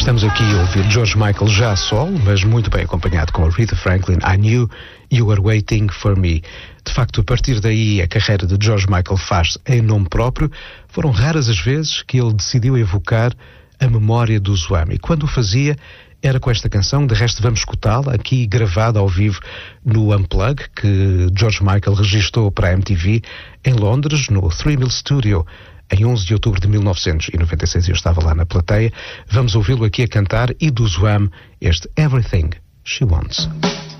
Estamos aqui a ouvir George Michael já a solo, mas muito bem acompanhado com a Aretha Franklin. I Knew You Were Waiting For Me. De facto, a partir daí, a carreira de George Michael faz em nome próprio. Foram raras as vezes que ele decidiu evocar a memória do Zwam. E quando o fazia, era com esta canção. De resto, vamos escutá-la aqui gravada ao vivo no Unplug, que George Michael registrou para a MTV em Londres, no 3 Mill Studio, em 11 de outubro de 1996. Eu estava lá na plateia. Vamos ouvi-lo aqui a cantar, e do Zwam, este Everything She Wants.